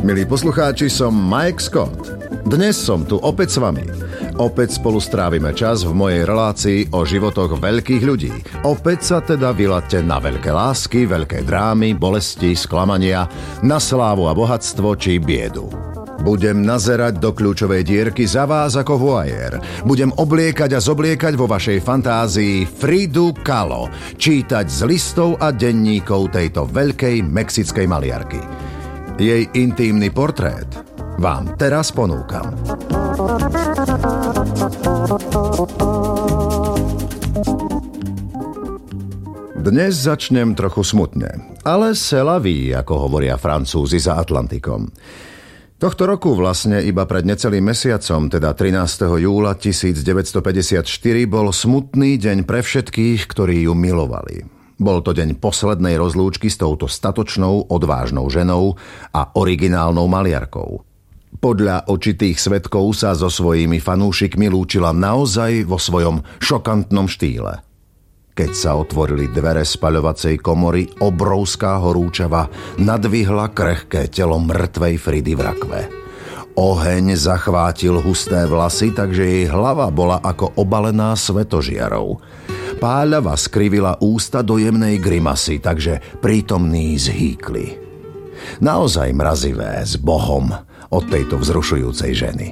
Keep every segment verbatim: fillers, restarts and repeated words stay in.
Milí poslucháči, som Mike Scott. Dnes som tu opäť s vami. Opäť spolu strávime čas v mojej relácii o životoch veľkých ľudí. Opäť sa teda vylaďte na veľké lásky, veľké drámy, bolesti, sklamania, na slávu a bohatstvo či biedu. Budem nazerať do kľúčovej dierky za vás ako voajer. Budem obliekať a zobliekať vo vašej fantázii Fridu Kahlo, čítať z listov a denníkov tejto veľkej mexickej maliarky. Jej intímny portrét vám teraz ponúkam. Dnes začnem trochu smutne, ale c'est la vie, ako hovoria Francúzi za Atlantikom. Tohto roku vlastne iba pred necelým mesiacom, teda trinásteho júla tisícdeväťstopäťdesiatštyri, bol smutný deň pre všetkých, ktorí ju milovali. Bol to deň poslednej rozlúčky s touto statočnou, odvážnou ženou a originálnou maliarkou. Podľa očitých svedkov sa so svojimi fanúšikmi lúčila naozaj vo svojom šokantnom štýle. Keď sa otvorili dvere spaľovacej komory, obrovská horúčava nadvihla krehké telo mŕtvej Fridy v rakve. Oheň zachvátil husté vlasy, takže jej hlava bola ako obalená svetožiarou. Páľava skrivila ústa do jemnej grimasy, takže prítomní zhýkli. Naozaj mrazivé s Bohom od tejto vzrušujúcej ženy.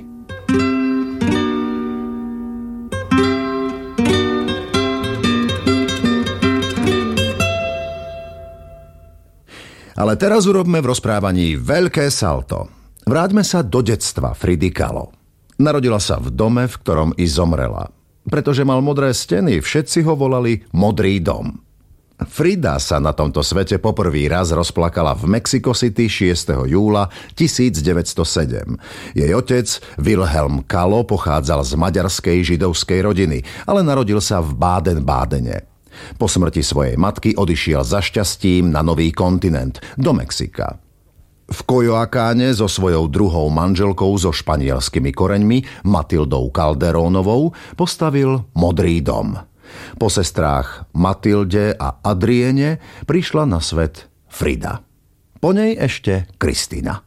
Ale teraz urobme v rozprávaní veľké salto. Vráťme sa do detstva Fridy Kahlo. Narodila sa v dome, v ktorom i zomrela. Pretože mal modré steny, všetci ho volali Modrý dom. Frida sa na tomto svete poprvý raz rozplakala v Mexico City šiesteho júla tisícdeväťstosedem. Jej otec, Wilhelm Kahlo, pochádzal z maďarskej židovskej rodiny, ale narodil sa v Baden-Bádene. Po smrti svojej matky odišiel za šťastím na nový kontinent, do Mexika. V Coyoacáne so svojou druhou manželkou so španielskými koreňmi, Matildou Calderónovou, postavil Modrý dom. Po sestrách Matilde a Adriene prišla na svet Frida. Po nej ešte Kristina.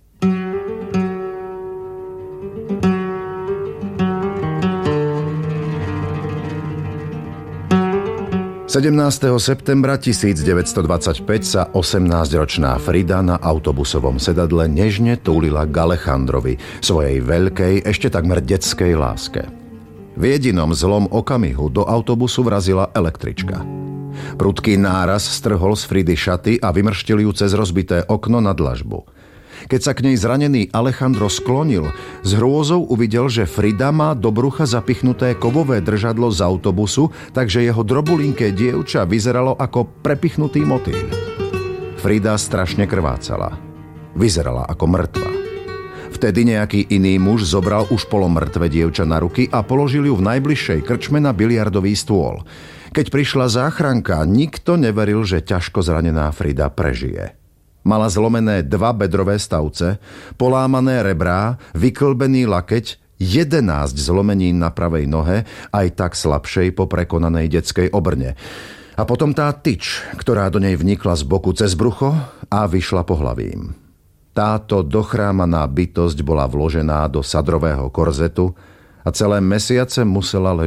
sedemnásteho septembra tisícdeväťstodvadsaťpäť sa osemnásťročná Frida na autobusovom sedadle nežne túlila k Alejandrovi, svojej veľkej, ešte takmer detskej láske. V jedinom zlom okamihu do autobusu vrazila električka. Prudký náraz strhol z Fridy šaty a vymrštil ju cez rozbité okno na dlažbu. Keď sa k nej zranený Alejandro sklonil, s hrôzou uvidel, že Frida má do brucha zapichnuté kovové držadlo z autobusu, takže jeho drobulinké dievča vyzeralo ako prepichnutý motýl. Frida strašne krvácala. Vyzerala ako mŕtva. Vtedy nejaký iný muž zobral už polomrtvé dievča na ruky a položil ju v najbližšej krčme na biliardový stôl. Keď prišla záchranka, nikto neveril, že ťažko zranená Frida prežije. Mala zlomené dva bedrové stavce, polámané rebrá, vyklbený lakeť, jedenásť zlomenín na pravej nohe, aj tak slabšej po prekonanej detskej obrne. A potom tá tyč, ktorá do nej vnikla z boku cez brucho a vyšla pohlavím. Táto dochrámaná bytosť bola vložená do sadrového korzetu a celé mesiace musela ležať